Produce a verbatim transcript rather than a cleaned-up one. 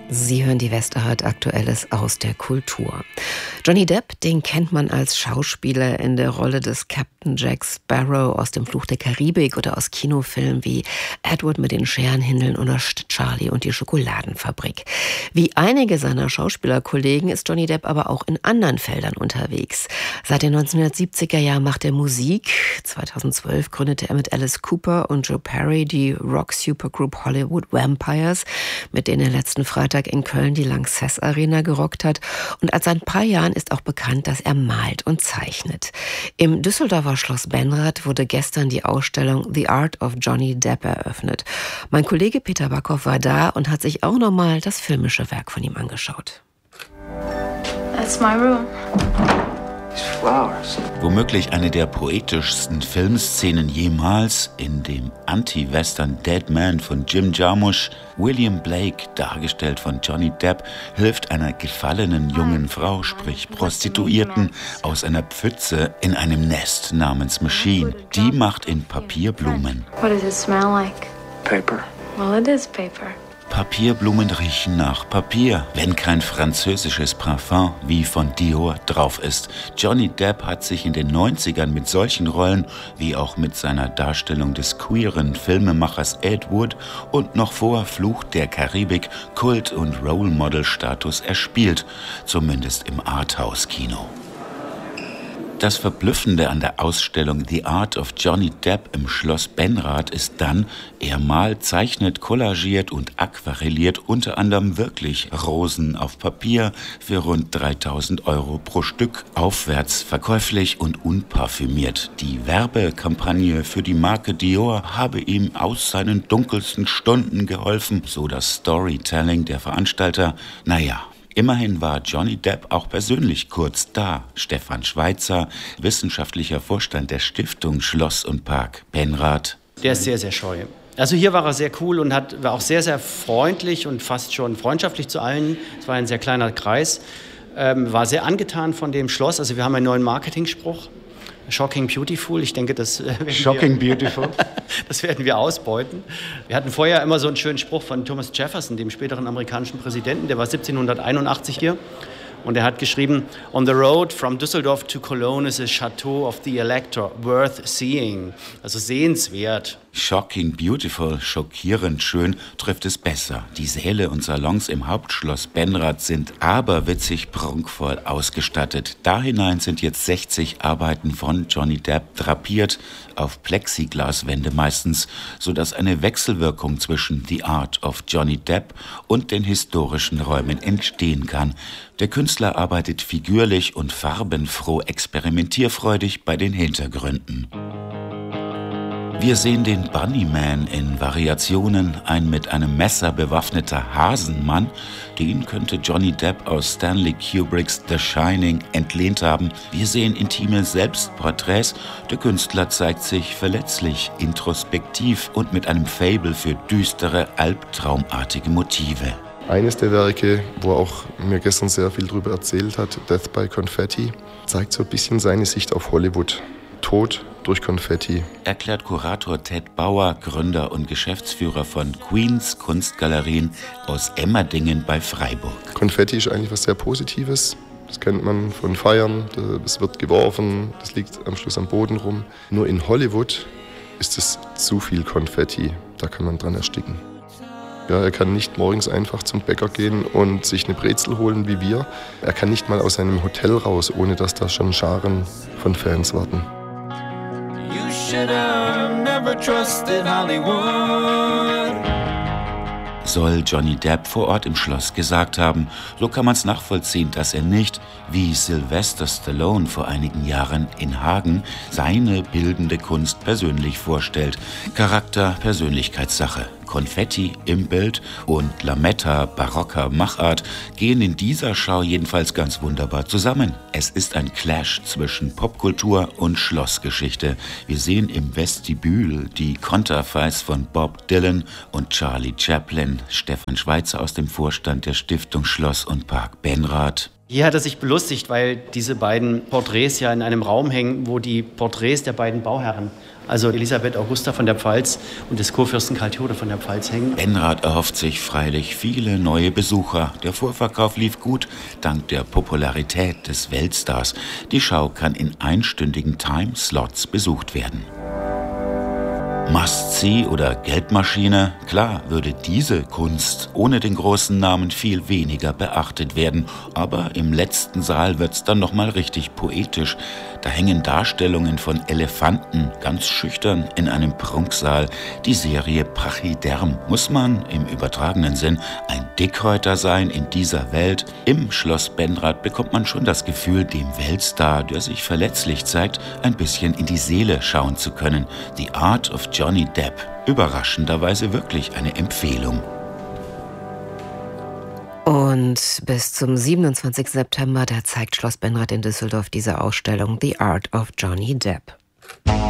Sie hören die Westerhört Aktuelles aus der Kultur. Johnny Depp, den kennt man als Schauspieler in der Rolle des Captain Jack Sparrow aus dem Fluch der Karibik oder aus Kinofilmen wie Edward mit den Scherenhändeln oder Charlie und die Schokoladenfabrik. Wie einige seiner Schauspielerkollegen ist Johnny Depp aber auch in anderen Feldern unterwegs. Seit den neunzehnhundertsiebziger Jahren macht er Musik. zweitausendzwölf gründete er mit Alice Cooper und Joe Perry die Rock-Supergroup Hollywood Vampires, mit denen er letzten Freitag in Köln die Lanxess Arena gerockt hat. Und als seit ein paar Jahren ist auch bekannt, dass er malt und zeichnet. Im Düsseldorfer Schloss Benrath wurde gestern die Ausstellung The Art of Johnny Depp eröffnet. Mein Kollege Peter Backhoff war da und hat sich auch nochmal das filmische Werk von ihm angeschaut. That's my room. Womöglich eine der poetischsten Filmszenen jemals, in dem Anti-Western Dead Man von Jim Jarmusch. William Blake, dargestellt von Johnny Depp, hilft einer gefallenen jungen Frau, sprich Prostituierten, aus einer Pfütze in einem Nest namens Machine. Die macht in Papierblumen. What does it smell like? Paper. Well, it is paper. Papierblumen riechen nach Papier, wenn kein französisches Parfum wie von Dior drauf ist. Johnny Depp hat sich in den neunzigern mit solchen Rollen, wie auch mit seiner Darstellung des queeren Filmemachers Ed Wood und noch vor Fluch der Karibik Kult- und Role-Model-Status erspielt, zumindest im Arthouse-Kino. Das Verblüffende an der Ausstellung The Art of Johnny Depp im Schloss Benrath ist dann, er malt, zeichnet, collagiert und aquarelliert unter anderem wirklich Rosen auf Papier für rund dreitausend Euro pro Stück, aufwärts, verkäuflich und unparfümiert. Die Werbekampagne für die Marke Dior habe ihm aus seinen dunkelsten Stunden geholfen, so das Storytelling der Veranstalter. Naja, immerhin war Johnny Depp auch persönlich kurz da. Stefan Schweitzer, wissenschaftlicher Vorstand der Stiftung Schloss und Park Benrath. Der ist sehr, sehr scheu. Also hier war er sehr cool und hat, war auch sehr, sehr freundlich und fast schon freundschaftlich zu allen. Es war ein sehr kleiner Kreis. Ähm, war sehr angetan von dem Schloss. Also wir haben einen neuen Marketingspruch. Shocking Beautiful, ich denke, das werden Shocking wir, Beautiful. das werden wir ausbeuten. Wir hatten vorher immer so einen schönen Spruch von Thomas Jefferson, dem späteren amerikanischen Präsidenten, der war siebzehnhunderteinundachtzig hier. Und er hat geschrieben, on the road from Düsseldorf to Cologne is a chateau of the elector, worth seeing. Also sehenswert. Shocking Beautiful, schockierend schön, trifft es besser. Die Säle und Salons im Hauptschloss Benrath sind aberwitzig prunkvoll ausgestattet. Da hinein sind jetzt sechzig Arbeiten von Johnny Depp drapiert, auf Plexiglaswände meistens, sodass eine Wechselwirkung zwischen The Art of Johnny Depp und den historischen Räumen entstehen kann. Der Künstler arbeitet figürlich und farbenfroh experimentierfreudig bei den Hintergründen. Wir sehen den Bunnyman in Variationen, ein mit einem Messer bewaffneter Hasenmann. Den könnte Johnny Depp aus Stanley Kubricks The Shining entlehnt haben. Wir sehen intime Selbstporträts. Der Künstler zeigt sich verletzlich, introspektiv und mit einem Faible für düstere, albtraumartige Motive. Eines der Werke, wo er auch mir gestern sehr viel darüber erzählt hat, Death by Confetti, zeigt so ein bisschen seine Sicht auf Hollywood. Tod durch Konfetti. Erklärt Kurator Ted Bauer, Gründer und Geschäftsführer von Queens Kunstgalerien aus Emmerdingen bei Freiburg. Konfetti ist eigentlich was sehr Positives. Das kennt man von Feiern, es wird geworfen, das liegt am Schluss am Boden rum. Nur in Hollywood ist es zu viel Konfetti, da kann man dran ersticken. Ja, er kann nicht morgens einfach zum Bäcker gehen und sich eine Brezel holen wie wir. Er kann nicht mal aus seinem Hotel raus, ohne dass da schon Scharen von Fans warten. You should have never trusted Hollywood. Soll Johnny Depp vor Ort im Schloss gesagt haben, so kann man es nachvollziehen, dass er nicht, wie Sylvester Stallone vor einigen Jahren in Hagen, seine bildende Kunst persönlich vorstellt. Charakter, Persönlichkeitssache. Konfetti im Bild und Lametta barocker Machart gehen in dieser Schau jedenfalls ganz wunderbar zusammen. Es ist ein Clash zwischen Popkultur und Schlossgeschichte. Wir sehen im Vestibül die Konterfeis von Bob Dylan und Charlie Chaplin. Stefan Schweitzer aus dem Vorstand der Stiftung Schloss und Park Benrath. Hier hat er sich belustigt, weil diese beiden Porträts ja in einem Raum hängen, wo die Porträts der beiden Bauherren also Elisabeth Augusta von der Pfalz und des Kurfürsten Karl Theodor von der Pfalz hängen. Benrath erhofft sich freilich viele neue Besucher. Der Vorverkauf lief gut, dank der Popularität des Weltstars. Die Schau kann in einstündigen Timeslots besucht werden. Must-see oder Geldmaschine? Klar würde diese Kunst ohne den großen Namen viel weniger beachtet werden. Aber im letzten Saal wird's dann nochmal richtig poetisch. Da hängen Darstellungen von Elefanten, ganz schüchtern, in einem Prunksaal. Die Serie Pachyderm. Muss man im übertragenen Sinn ein Dickhäuter sein in dieser Welt? Im Schloss Benrath bekommt man schon das Gefühl, dem Weltstar, der sich verletzlich zeigt, ein bisschen in die Seele schauen zu können. The Art of Johnny Depp. Überraschenderweise wirklich eine Empfehlung. Und bis zum siebenundzwanzigsten September, da zeigt Schloss Benrath in Düsseldorf diese Ausstellung The Art of Johnny Depp.